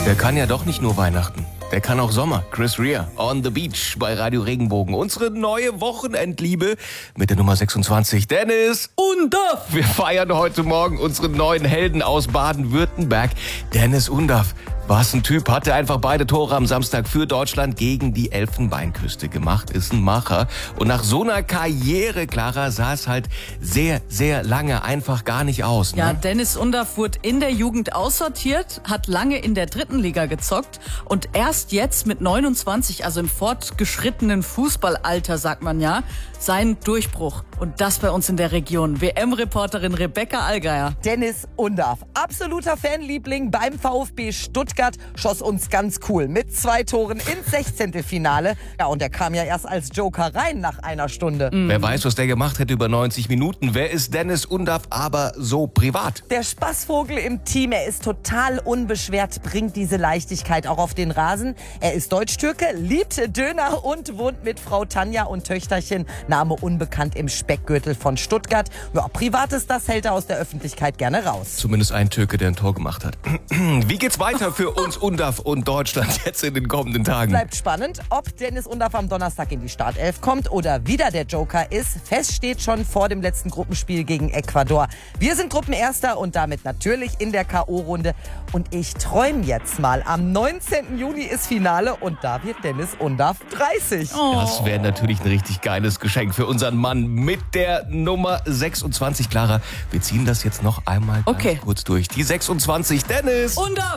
Der kann ja doch nicht nur Weihnachten. Der kann auch Sommer. Chris Rea, On the Beach bei Radio Regenbogen. Unsere neue Wochenendliebe mit der Nummer 26, Dennis Undaff. Wir feiern heute Morgen unseren neuen Helden aus Baden-Württemberg, Dennis Undaff. Was ein Typ, hatte einfach beide Tore am Samstag für Deutschland gegen die Elfenbeinküste gemacht, ist ein Macher. Und nach so einer Karriere, Clara, sah es halt sehr, sehr lange einfach gar nicht aus. Ne? Ja, Dennis Undaff wurde in der Jugend aussortiert, hat lange in der 3. Liga gezockt und erst jetzt mit 29, also im fortgeschrittenen Fußballalter, sagt man ja, seinen Durchbruch. Und das bei uns in der Region. WM-Reporterin Rebecca Allgeier. Dennis Undaff, absoluter Fanliebling beim VfB Stuttgart, schoss uns ganz cool mit 2 Toren ins 16. Ja, und er kam ja erst als Joker rein nach einer Stunde. Wer weiß, was der gemacht hätte über 90 Minuten. Wer ist Dennis Undaff aber so privat? Der Spaßvogel im Team, er ist total unbeschwert, bringt diese Leichtigkeit auch auf den Rasen. Er ist Deutsch-Türke, liebt Döner und wohnt mit Frau Tanja und Töchterchen, Name unbekannt, im Speckgürtel von Stuttgart. Ja, Privates, das hält er aus der Öffentlichkeit gerne raus. Zumindest ein Türke, der ein Tor gemacht hat. Wie geht's weiter für uns Undaff und Deutschland jetzt in den kommenden Tagen? Bleibt spannend, ob Dennis Undaff am Donnerstag in die Startelf kommt oder wieder der Joker ist. Fest steht schon vor dem letzten Gruppenspiel gegen Ecuador. Wir sind Gruppenerster und damit natürlich in der K.O.-Runde. Und ich träume jetzt mal, am 19. Juni ist Finale und da wird Dennis Undaff 30. Das wäre natürlich ein richtig geiles Geschenk für unseren Mann mit der Nummer 26. Clara, wir ziehen das jetzt noch einmal ganz kurz durch. Die 26, Dennis Undaff!